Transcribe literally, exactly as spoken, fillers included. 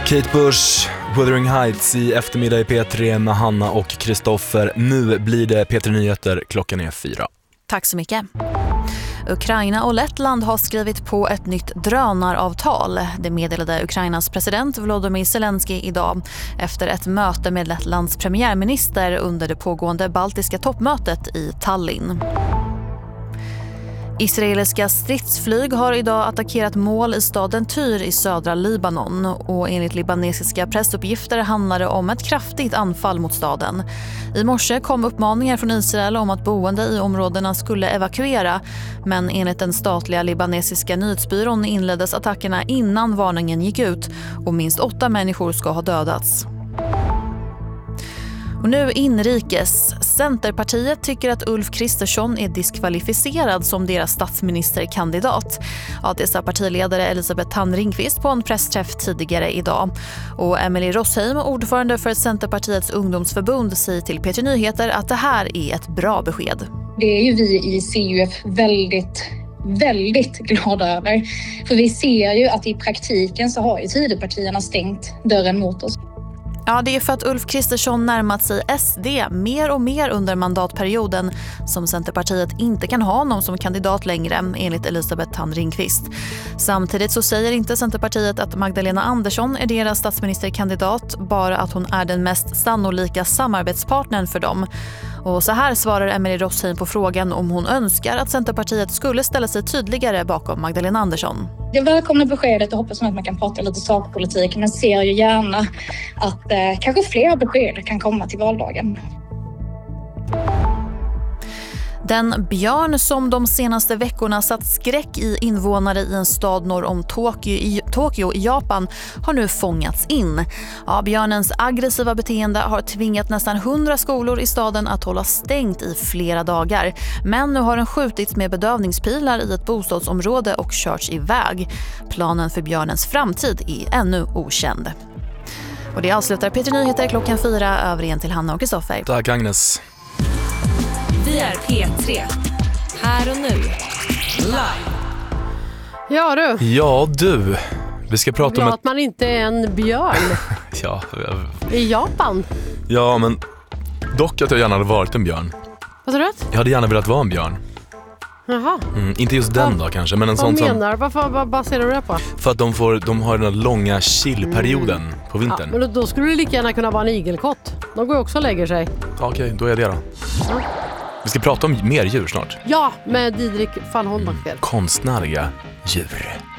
Kate Bush, Wuthering Heights i eftermiddag i P tre med Hanna och Kristoffer. Nu blir det P tre Nyheter, klockan är fyra. Tack så mycket. Ukraina och Lettland har skrivit på ett nytt drönaravtal. Det meddelade Ukrainas president Volodymyr Zelensky idag efter ett möte med Lettlands premiärminister under det pågående baltiska toppmötet i Tallinn. Israeliska stridsflyg har idag attackerat mål i staden Tyr i södra Libanon och enligt libanesiska pressuppgifter handlar det om ett kraftigt anfall mot staden. I morse kom uppmaningar från Israel om att boende i områdena skulle evakuera, men enligt den statliga libanesiska nyhetsbyrån inleddes attackerna innan varningen gick ut och minst åtta människor ska ha dödats. Och nu inrikes. Centerpartiet tycker att Ulf Kristersson är diskvalificerad som deras statsministerkandidat. Ja, det sa partiledare Elisabeth Thand-Ringqvist på en pressträff tidigare idag. Och Emelie Rossheim, ordförande för Centerpartiets ungdomsförbund, säger till P tre Nyheter att det här är ett bra besked. Det är ju vi i C U F väldigt väldigt glada över. För vi ser ju att i praktiken så har ju Tidöpartierna stängt dörren mot oss. Ja, det är för att Ulf Kristersson närmat sig S D mer och mer under mandatperioden som Centerpartiet inte kan ha någon som kandidat längre, enligt Elisabeth Thand-Ringqvist. Samtidigt så säger inte Centerpartiet att Magdalena Andersson är deras statsministerkandidat, bara att hon är den mest sannolika samarbetspartnern för dem. Och så här svarar Emelie Rossheim på frågan om hon önskar att Centerpartiet skulle ställa sig tydligare bakom Magdalena Andersson. Jag välkomnar beskedet och hoppas att man kan prata lite sakpolitik, men ser ju gärna att eh, kanske fler besked kan komma till valdagen. Den björn som de senaste veckorna satt skräck i invånare i en stad norr om Tokyo i, Tokyo i Japan har nu fångats in. Ja, björnens aggressiva beteende har tvingat nästan hundra skolor i staden att hålla stängt i flera dagar. Men nu har den skjutits med bedövningspilar i ett bostadsområde och körts iväg. Planen för björnens framtid är ännu okänd. Och det avslutar P tre Nyheter klockan fyra. Över igen till Hanna och Kristoffer. Tack Agnes. Vi är P tre. Här och nu. Live. Ja du. Ja du. Vi ska prata Bra om ett... att man inte är en björn. ja, jag... I Japan. ja, men dock att jag gärna hade varit en björn. Vad sa du? Jag hade gärna velat vara en björn. Jaha. Mm, inte just den då kanske, men en sån Vad som... menar du? Varför, vad baserar du det på? För att de, får, de har den här långa chillperioden mm. på vintern. Ja, men då, då skulle det lika gärna kunna vara en igelkott. De går också och lägger sig. Ja, okej, då är det då. Ja. Vi ska prata om mer djur snart. Ja, med Didrik van Holmbacker. Konstnärliga djur.